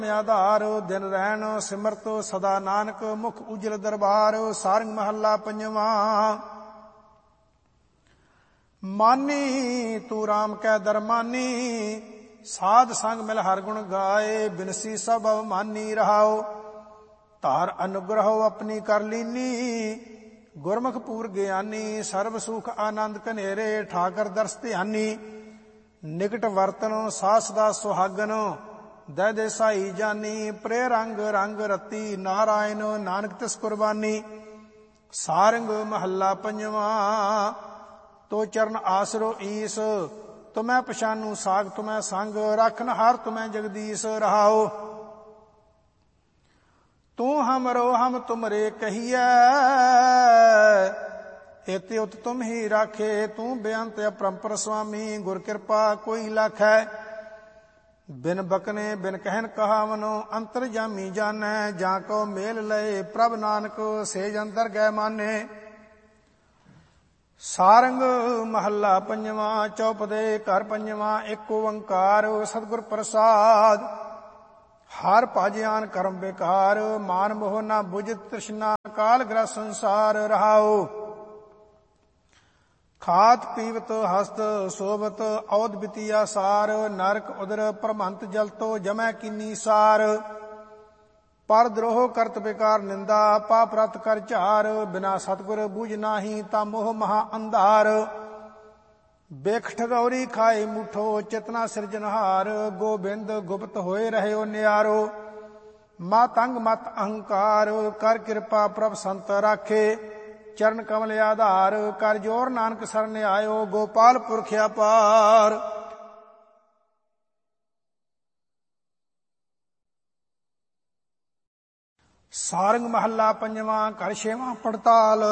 ਆਧਾਰ। ਦਿਨ ਰਹਿਣ ਸਿਮਰਤ ਸਦਾ ਨਾਨਕ, ਮੁਖ ਉਜਲ ਦਰਬਾਰ। ਸਾਰੰਗ ਮਹੱਲਾ ਪੰਜਵਾਂ। ਮਾਨੀ ਤੂੰ ਰਾਮ ਕੈ ਦਰਮਾਨੀ, ਸਾਧ ਸੰਗ ਮਿਲ ਹਰ ਗੁਣ ਗਾਏ। ਬਿਨਸੀ ਸਭ ਅਵਮਾਨੀ ਰਹਾਓ, ਧਾਰ ਅਨੁਗ੍ਰਹੋ ਆਪਣੀ ਕਰ ਲੀਨੀ। ਗੁਰਮੁਖ ਪੂਰ ਗਿਆਨੀ, ਸਰਬ ਸੁਖ ਆਨੰਦ ਕਨੇਰੇ। ਠਾਕਰ ਦਰਸ ਧਿਆਨੀ, ਨਿਕਟ ਵਰਤਨ ਸਾਸ ਦਾ ਸੁਹਾਗਨ। ਦੈ ਦੇ ਸਾਈ ਜਾਨੀ, ਪ੍ਰੇ ਰੰਗ ਰੰਗ ਰਤੀ। ਨਾਰਾਇਣ ਨਾਨਕ ਤਿਸ ਕੁਰਬਾਨੀ। ਸਾਰੰਗ ਮਹੱਲਾ ਪੰਜਵਾਂ। ਤੋ ਚਰਨ ਆਸਰੋ ਈਸ, ਤੁਮੈ ਪਛਾਨੂ ਸਾਗ ਤੁਮੈ ਸੰਗ। ਰੱਖਨ ਹਾਰ ਤੁਮੈ ਜਗਦੀਸ਼ ਰਹਾਓ। ਤੂੰ ਹਮਰੋ ਹਮ ਤੁਮਰੇ ਕਹੀਐ, ਇਤਿ ਉਤ ਤੁਮ ਹੀ ਰਾਖੇ। ਤੂੰ ਬੇਅੰਤ ਅਪਰੰਪਰ ਸੁਆਮੀ, ਗੁਰ ਕਿਰਪਾ ਕੋਈ ਲਾਖੈ। ਬਿਨ ਬਕਨੇ ਬਿਨ ਕਹਿਨ ਕਹਾਵਨੋ, ਅੰਤਰ ਜਾਮੀ ਜਾਨੈ। ਜਾਂ ਕੋ ਮੇਲ ਲਏ ਪ੍ਰਭ ਨਾਨਕ, ਸੇਜ ਅੰਦਰ ਗੈ ਮਾਨੇ। ਸਾਰੰਗ ਮਹੱਲਾ ਪੰਜਵਾਂ। ਚੌਪਦੇ ਘਰ ਪੰਜਵਾਂ। ਏਕ ਓੰਕਾਰ ਸਤਿਗੁਰ ਪ੍ਰਸਾਦ। ਹਰ ਭਜ ਆਨ ਕਰਮ ਬੇਕਾਰ, ਮਾਨ ਮੋਹ ਨਾ ਬੁਝਤ ਤ੍ਰਿਸ਼ਨਾ। ਕਾਲ ਗ੍ਰਸ ਸੰਸਾਰ ਰਹਾਓ, ਖਾਤ ਪੀਵਤ ਹਸਤ ਸੋਵਤ। ਔਧ ਬਿਤੀਆ ਸਾਰ, ਨਰਕ ਉਦਰ ਭਰਮੰਤ ਜਲਤੋ। ਜਮੈ ਕੀਨੀ ਸਾਰ, ਪਰ ਦਰੋਹ ਕਰਤ ਬੇਕਾਰ ਨਿੰਦਾ। ਪਾਪ ਰਤ ਕਰ ਝਾਰ, ਬਿਨਾ ਸਤਿਗੁਰ ਬੂਝ ਨਾਹੀ। ਤਾ ਮੋਹ ਮਹਾ ਅੰਧਾਰ, ਬੇਖ ਠਗੌਰੀ ਖਾਏ ਮੂਠੋ। ਚਿਤਨਾ ਸਿਰਜਨਹਾਰ, ਗੋਬਿੰਦ ਗੁਪਤ ਹੋਏ ਰਹਿਓ ਨਿਆਰੋ। ਮਾਤੰਗ ਮਤ ਅਹੰਕਾਰ, ਕਰ ਕਿਰਪਾ ਪ੍ਰਭ ਸੰਤ ਰਾਖੇ। ਚਰਨ ਕਮਲ ਆਧਾਰ, ਕਰ ਜੋਰ ਨਾਨਕ ਸਰਨ ਆਇਓ। ਗੋਪਾਲ ਪੁਰਖ ਅਪਾਰ। ਸਾਰੰਗ ਮਹੱਲਾ ਪੰਜਵਾਂ। ਘਰ ਛੇਵਾਂ ਪੜਤਾਲ।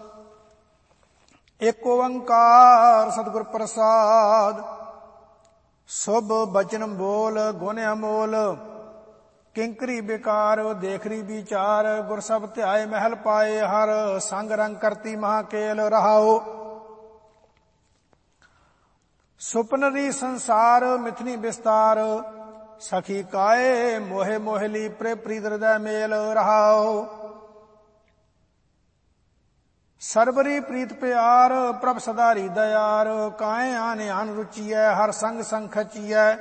ਏਕ ਓੰਕਾਰ ਸਤਿਗੁਰ ਪ੍ਰਸਾਦ। ਸੁਭ ਬਚਨ ਬੋਲ ਗੁਣ ਅਮੋਲ। ਕਿੰਕਰੀ ਬੇਕਾਰ ਦੇਖਰੀ ਵਿਚਾਰ। ਗੁਰ ਸਭ ਧਿਆਏ ਮਹਿਲ ਪਾਏ, ਹਰ ਸੰਗ ਰੰਗ ਕਰਤੀ ਮਹਾਕੇਲ ਰਹਾਓ। ਸੁਪਨਰੀ ਸੰਸਾਰ ਮਿਥਨੀ ਵਿਸਤਾਰ। ਸਖੀ ਕਾਏ ਮੋਹਿ ਮੋਹਿਲੀ, ਪ੍ਰੇ ਪ੍ਰੀਤ ਹਿਰਦੈ ਮੇਲ ਰਹਾਓ। ਸਰਬਰੀ ਪ੍ਰੀਤ ਪਿਆਰ, ਪ੍ਰਭ ਸਦਾਰੀ ਦਇਆਰ। ਕਾਏ ਆਨ ਆਨ ਰੁਚੀਐ, ਹਰ ਸੰਗ ਸੰਗ ਖਚੀਐ।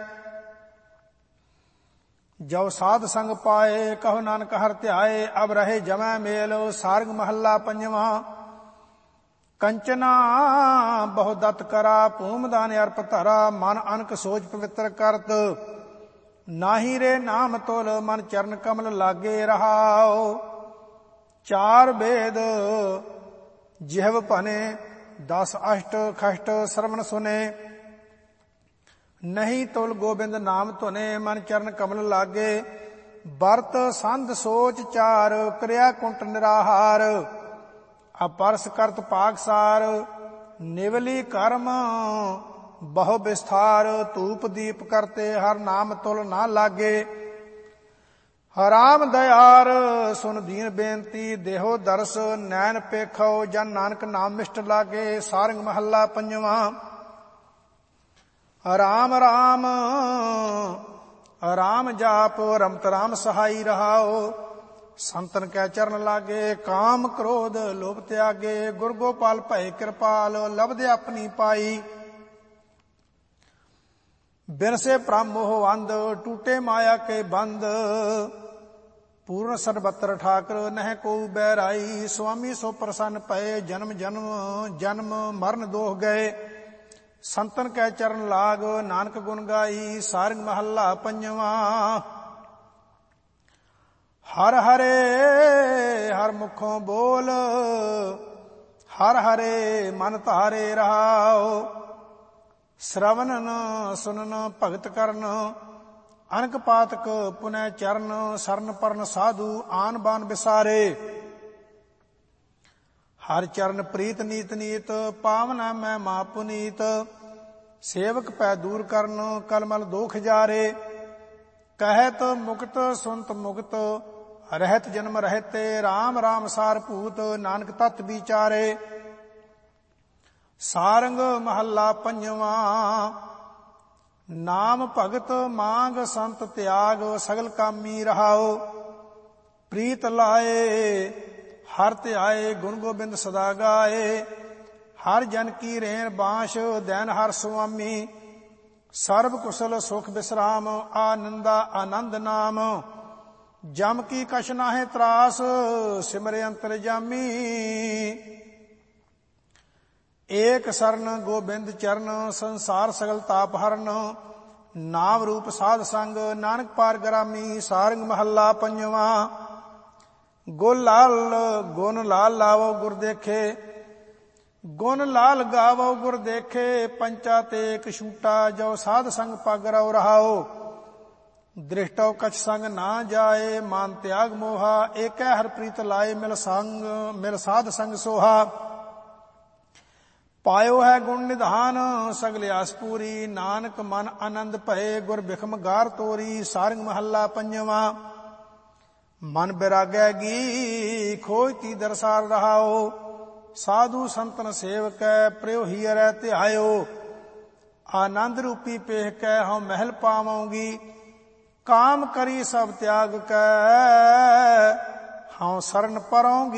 ਜੋ ਸਾਧ ਸੰਗ ਪਾਏ, ਕਹੋ ਨਾਨਕ ਹਰ ਧਿਆਏ। ਅਬ ਰਹੇ ਜਮੈ ਮੇਲ। ਸਾਰੰਗ ਮਹੱਲਾ ਪੰਜਵਾਂ। ਕੰਚਨਾ ਬਹੁ ਦਤ ਕਰਾ, ਭੂਮ ਦਾਨ ਅਰਪ ਧਰਾ। ਮਨ ਅਨਕ ਸੋਚ ਪਵਿੱਤਰ ਕਰਤ, ਨਾਹੀ ਰੇ ਨਾਮ ਤੁਲ। ਮਨ ਚਰਨ ਕਮਲ ਲਾਗੇ ਰਹਾਓ। ਚਾਰ ਬੇਦ ਜਿਹਵ ਭਨੇ, 10 ਅਸ਼ਟ ਖਸ਼ਟ ਸਰਵਣ ਸੁਨੇ। ਨਹੀਂ ਤੁਲ ਗੋਬਿੰਦ ਨਾਮ ਧੁਨੇ, ਮਨ ਚਰਨ ਕਮਲ ਲਾਗੇ। ਬਰਤ ਸੰਧ ਸੋਚ ਚਾਰ, ਕਿਰਿਆ ਕੁੰਟ ਨਿਰਾਹਾਰ। ਅਪਰਸ ਕਰਤ ਪਾਕਸਾਰ, ਨਿਵਲੀ ਕਰਮ ਬਹੁ ਵਿਸਥਾਰ। ਧੂਪ ਦੀਪ ਕਰਤੇ, ਹਰ ਨਾਮ ਤੁਲ ਨਾ ਲਾਗੇ। ਰਾਮ ਦਇਆਰ ਸੁਨ ਦੀਨ ਬੇਨਤੀ, ਦੇਹੋ ਦਰਸ ਨੈਣ ਪੇਖੋ। ਜਨ ਨਾਨਕ ਨਾਮ ਮਿਸ਼ਟ ਲਾਗੇ। ਸਾਰੰਗ ਮਹੱਲਾ ਪੰਜਵਾਂ। ਰਾਮ ਰਾਮ ਰਾਮ ਜਾਪ, ਰਮਤ ਰਾਮ ਸਹਾਈ ਰਹਾਓ। ਸੰਤਨ ਕੈ ਚਰਨ ਲਾਗੇ, ਕਾਮ ਕ੍ਰੋਧ ਲੋਭ ਤਿਆਗੇ। ਗੁਰ ਗੋਪਾਲ ਭਏ ਕਿਰਪਾਲ, ਲਬਦੇ ਆਪਣੀ ਪਾਈ। ਬਿਨਸੇ ਭ੍ਰਮ ਮੋਹ ਅੰਧ, ਟੂਟੇ ਮਾਇਆ ਕੇ ਬੰਦ। ਪੂਰਨ ਸਰਬੱਤਰ ਠਾਕਰ, ਨਹਿ ਕੋਊ ਬੈਰਾਈ। ਸੁਆਮੀ ਸੋ ਪ੍ਰਸੰਨ ਪਏ, ਜਨਮ ਜਨਮ ਜਨਮ ਮਰਨ ਦੋਹ ਗਏ। ਸੰਤਨ ਕੈ ਚਰਨ ਲਾਗ, ਨਾਨਕ ਗੁਣ ਗਾਈ। ਸਾਰੰਗ ਮਹੱਲਾ ਪੰਜਵਾਂ। ਹਰ ਹਰੇ ਹਰ ਮੁਖੋਂ ਬੋਲ, ਹਰ ਹਰੇ ਮਨ ਧਾਰੇ ਰਹਾਓ। ਸ਼ਰਵਨਨ ਸੁਨਨ ਭਗਤ ਕਰਨ, ਅਨਕ ਪਾਤਕ ਪੁਨੈ ਚਰਨ। ਸਰਨ ਪਰਨ ਸਾਧੂ ਆਨ ਬਾਨ ਵਿਸਾਰੇ। ਹਰ ਚਰਨ ਪ੍ਰੀਤ ਨੀਤ ਨੀਤ, ਪਾਵਨਾ ਮੈਂ ਮਾ ਪੁਨੀਤ। ਸੇਵਕ ਪੈ ਦੂਰ ਕਰਨ, ਕਲਮਲ ਦੋਖ ਜਾਰੇ। ਕਹਿਤ ਮੁਕਤ ਸੁਨਤ ਮੁਕਤ, ਰਹਿਤ ਜਨਮ ਰਹਤੇ। ਰਾਮ ਰਾਮ ਸਾਰ ਭੂਤ, ਨਾਨਕ ਤਤ ਵਿਚਾਰੇ। ਸਾਰੰਗ ਮਹੱਲਾ ਪੰਜਵਾਂ। ਨਾਮ ਭਗਤ ਮਾਂਗ ਸੰਤ ਤਿਆਗ ਸਗਲ ਕਾਮੀ ਰਹਾਓ। ਪ੍ਰੀਤ ਲਾਏ ਹਰ ਧਿਆਏ ਗੁਣ ਗੋਬਿੰਦ ਸਦਾ ਗਾਏ। ਹਰ ਜਨ ਕੀ ਰੇਣ ਬਾਂਸ਼ ਦੈਨ ਹਰ ਸੁਆਮੀ। ਸਰਬ ਕੁਸ਼ਲ ਸੁਖ ਬਿਸਰਾਮ ਆਨੰਦਾ ਆਨੰਦ ਨਾਮ। ਜਮ ਕੀ ਕਛ ਨਾਹਿ ਤਰਾਸ ਸਿਮਰੇ ਅੰਤਰ ਜਾਮੀ। ਏਕ ਸਰਨ ਗੋਬਿੰਦ ਚਰਨ ਸੰਸਾਰ ਸਗਲ ਤਾਪ ਹਰਨ। ਨਾਮ ਰੂਪ ਸਾਧ ਸੰਗ ਨਾਨਕ ਪਾਰ ਗਰਾਮੀ। ਸਾਰੰਗ ਮਹੱਲਾ ਪੰਜਵਾਂ। ਗੁਣ ਲਾਲ ਲਾਵੋ ਗੁਰ ਦੇਖੇ। ਗੁਣ ਲਾਲ ਗਾਵੋ ਗੁਰ ਦੇਖੇ। ਪੰਚਾ ਤੇ ਇੱਕ ਛੂਟਾ ਜੋ ਸਾਧ ਸੰਗ ਪਗ ਰਉ ਰਹਾਓ। ਦ੍ਰਿਸ਼ਟੋ ਕਛ ਸੰਗ ਨਾ ਜਾਏ ਮਾਨ ਤਿਆਗ ਮੋਹਾ। ਏਕੈ ਹਰ ਪ੍ਰੀਤ ਲਾਏ ਮਿਲ ਸਾਧ ਸੰਗ ਸੋਹਾ। ਪਾਇਓ ਹੈ ਗੁਣ ਨਿਧਾਨ ਸਗਲ ਆਸ ਪੂਰੀ। ਨਾਨਕ ਮਨ ਆਨੰਦ ਭਏ ਗੁਰ ਬਿਖਮ ਗਾਰ ਤੋਰੀ। ਸਾਰੰਗ ਮਹੱਲਾ ਪੰਜਵਾਂ। ਮਨ ਬਿਰਾਗੈ ਗੀ ਖੋਜ ਤੀ ਦਰਸਾਰ ਰਹਾਓ। ਸਾਧੂ ਸੰਤਨ ਸੇਵਕੈ ਪ੍ਰਯੋ ਹੀਰੈ ਧਿਆਇਓ। ਆਨੰਦ ਰੂਪੀ ਪੇਖ ਕੈ ਹਉ ਮਹਿਲ ਪਾਵੋਂਗੀ। ਕਾਮ ਕਰੀ ਸਭ ਤਿਆਗ ਕੈ ਹਉ ਸਰਨ ਪਰੋਂਗੀ।